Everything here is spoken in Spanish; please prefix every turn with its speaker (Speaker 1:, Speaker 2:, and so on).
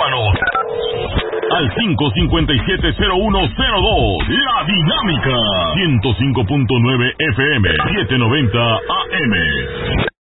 Speaker 1: Llámanos al 557-0102. La Dinámica 105.9 FM 790 AM.